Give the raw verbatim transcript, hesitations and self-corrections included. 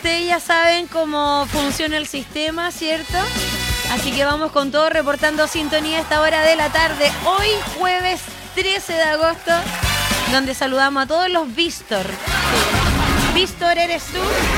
ustedes ya saben cómo funciona el sistema, ¿cierto? Así que vamos con todo, reportando sintonía a esta hora de la tarde. Hoy, jueves trece de agosto, donde saludamos a todos los Víctor. Víctor, ¿eres tú?